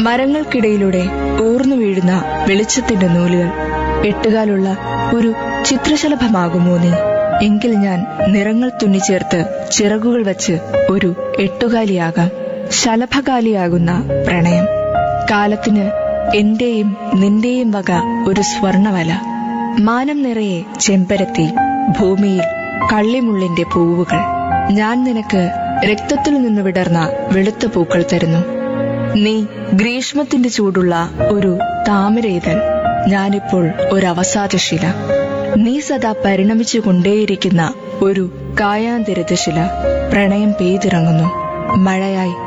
മരങ്ങൾക്കിടയിലൂടെ ഊർന്നു വീഴുന്ന വെളിച്ചത്തിന്റെ നൂലുകൾ. എട്ടുകാലുള്ള ഒരു ചിത്രശലഭമാകുമോ നീ? എങ്കിൽ ഞാൻ നിറങ്ങൾ തുന്നിച്ചേർത്ത് ചിറകുകൾ വച്ച് ഒരു എട്ടുകാലിയാകാം. ശലഭകാലിയാകുന്ന പ്രണയം. കാലത്തിന് എന്റെയും നിന്റെയും വക ഒരു സ്വർണവല. മാനം നിറയെ ചെമ്പരത്തി, ഭൂമിയിൽ കള്ളിമുള്ളിന്റെ പൂവുകൾ. ഞാൻ നിനക്ക് രക്തത്തിൽ നിന്ന് വിടർന്ന വെളുത്ത പൂക്കൾ തരുന്നു. നീ ഗ്രീഷ്മത്തിന്റെ ചൂടുള്ള ഒരു താമരയിതൾ, ഞാനിപ്പോൾ ഒരവസാദശില. നീ സദാ പരിണമിച്ചു കൊണ്ടേയിരിക്കുന്ന ഒരു കായാന്തരിതശില. പ്രണയം പെയ്തിറങ്ങുന്നു, മഴയായി